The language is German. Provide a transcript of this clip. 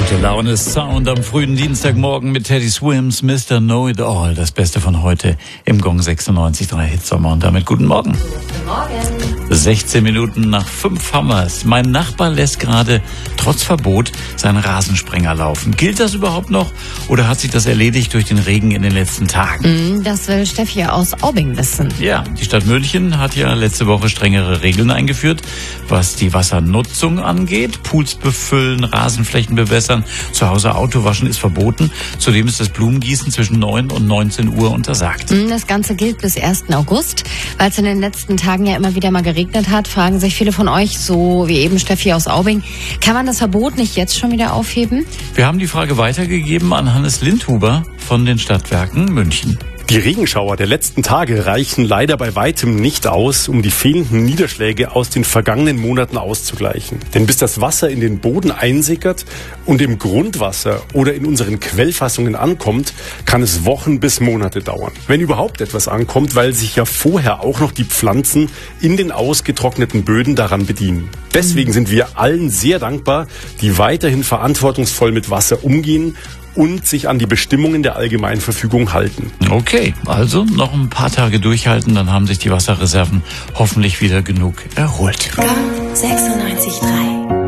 Gute Laune Sound am frühen Dienstagmorgen mit Teddy Swims, Mr. Know It All. Das Beste von heute im Gong 96.3 Hitsommer. Und damit guten Morgen. Guten Morgen. 16 Minuten nach 5 haben wir es. Mein Nachbar lässt gerade trotz Verbot seinen Rasensprenger laufen. Gilt das überhaupt noch oder hat sich das erledigt durch den Regen in den letzten Tagen? Das will Steffi aus Aubing wissen. Ja, die Stadt München hat ja letzte Woche strengere Regeln eingeführt, was die Wassernutzung angeht. Pools befüllen, Rasenflächen bewässern, zu Hause Auto waschen ist verboten. Zudem ist das Blumengießen zwischen 9 und 19 Uhr untersagt. Das Ganze gilt bis 1. August. Weil es in den letzten Tagen ja immer wieder mal geregnet hat, fragen sich viele von euch, so wie eben Steffi aus Aubing, kann man das Verbot nicht jetzt schon wieder aufheben? Wir haben die Frage weitergegeben an Hannes Lindhuber von den Stadtwerken München. Die Regenschauer der letzten Tage reichen leider bei weitem nicht aus, um die fehlenden Niederschläge aus den vergangenen Monaten auszugleichen. Denn bis das Wasser in den Boden einsickert und im Grundwasser oder in unseren Quellfassungen ankommt, kann es Wochen bis Monate dauern. Wenn überhaupt etwas ankommt, weil sich ja vorher auch noch die Pflanzen in den ausgetrockneten Böden daran bedienen. Deswegen sind wir allen sehr dankbar, die weiterhin verantwortungsvoll mit Wasser umgehen und sich an die Bestimmungen der Allgemeinverfügung halten. Okay, also noch ein paar Tage durchhalten, dann haben sich die Wasserreserven hoffentlich wieder genug erholt. 96.3